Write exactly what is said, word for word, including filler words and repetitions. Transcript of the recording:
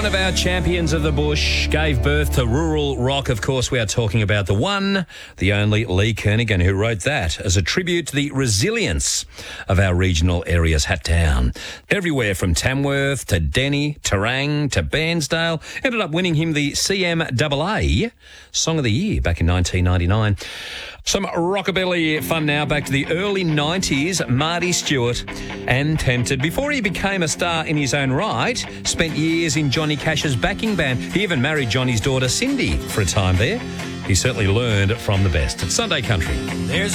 one of our champions of the bush, gave birth to rural rock. Of course, we are talking about the one, the only Lee Kernaghan, who wrote that as a tribute to the resilience of our regional areas. Hat down. Everywhere from Tamworth to Denny, Terang to Bairnsdale, ended up winning him the C M A A Song of the Year back in nineteen ninety-nine. Some rockabilly fun now, back to the early nineties. Marty Stewart and Tempted. Before he became a star in his own right, spent years in Johnny Cash's backing band. He even married Johnny's daughter Cindy for a time there. He certainly learned from the best. It's Sunday Country. There's